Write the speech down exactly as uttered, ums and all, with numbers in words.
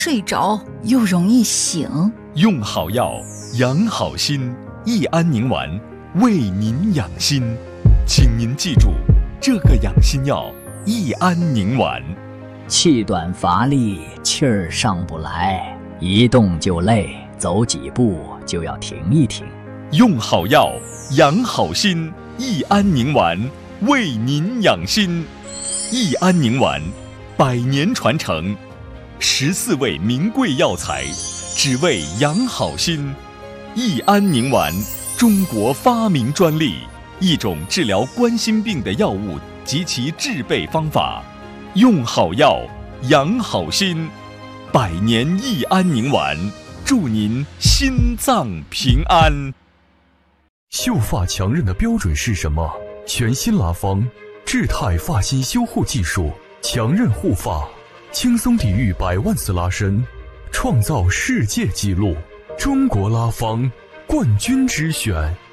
睡着又容易醒。 用好药养好心，益安宁丸为您养心。请您记住这个养心药益安宁丸。 气短乏力，气儿上不来，一动就累，走几步就要停一停。 用好药养好心，益安宁丸为您养心。益安宁丸百年传承，十四味名贵药材，只为养好心。益安宁丸，中国发明专利，一种治疗冠心病的药物及其制备方法。用好药养好心，百年益安宁丸，祝您心脏平安。 秀发强韧的标准是什么？全新拉芳智泰发型修护技术，强韧护发，轻松抵御百万次拉伸，创造世界纪录。中国拉芳冠军之选。